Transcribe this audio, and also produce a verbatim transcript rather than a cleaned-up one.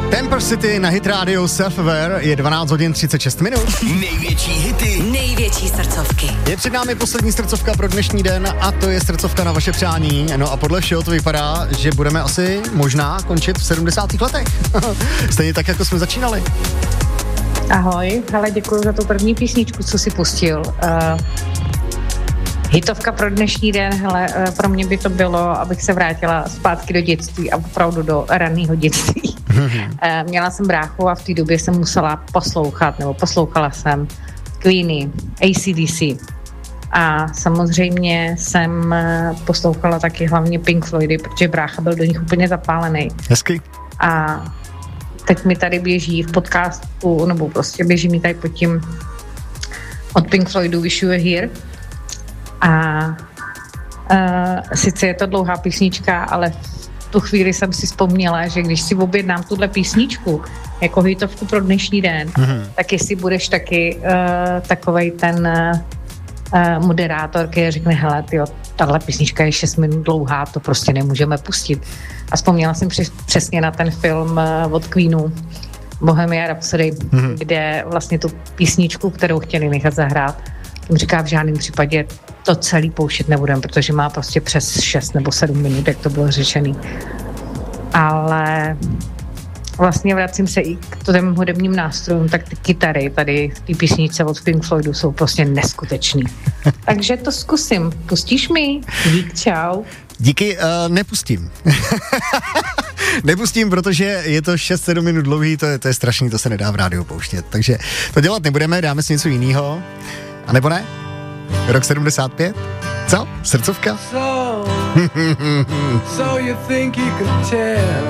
Temper City na Hit Radio Self-Aware je dvanáct hodin třicet šest minut. Největší hity, největší srdcovky. Je před námi poslední srdcovka pro dnešní den a to je srdcovka na vaše přání. No a podle všeho to vypadá, že budeme asi možná končit v sedmdesátých letech. Stejně tak, jako jsme začínali. Ahoj, hele, děkuji za tu první písničku, co si pustil. Uh, hitovka pro dnešní den, hele, uh, pro mě by to bylo, abych se vrátila zpátky do dětství a opravdu do raného dětství. uh, měla jsem bráchu a v té době jsem musela poslouchat, nebo poslouchala jsem Queeny, A C D C. A samozřejmě jsem poslouchala taky hlavně Pink Floydy, protože brácha byl do nich úplně zapálený. Hezky. A teď mi tady běží v podcastu, nebo prostě běží mi tady pod tím od Pink Floydu Wish You Were Here. A uh, sice je to dlouhá písnička, ale v tu chvíli jsem si vzpomněla, že když si objednám tuhle písničku jako hitovku pro dnešní den, mm-hmm. tak jestli budeš taky uh, takovej ten uh, moderátor, který řekne, hele, tyjo, tahle písnička je šest minut dlouhá, to prostě nemůžeme pustit. A vzpomněla jsem při, přesně na ten film uh, od Queenu, Bohemian Rhapsody, mm-hmm. kde vlastně tu písničku, kterou chtěli nechat zahrát, jim říká, v žádném případě to celý pouštět nebudem, protože má prostě přes šest nebo sedm minut, jak to bylo řečený. Ale vlastně vracím se i k těm hudebním nástrojům, tak ty kytary tady v té písničce od Pink Floydu jsou prostě neskutečný. Takže to zkusím. Pustíš mi? Dík, čau. Díky, uh, nepustím. Nepustím, protože je to šest sedm minut dlouhý, to je, to je strašný, to se nedá v rádiu pouštět. Takže to dělat nebudeme, dáme si něco jiného. A nebo ne? Rok sedmdesát pět? Co? Srdcovka? So, so you think you could tell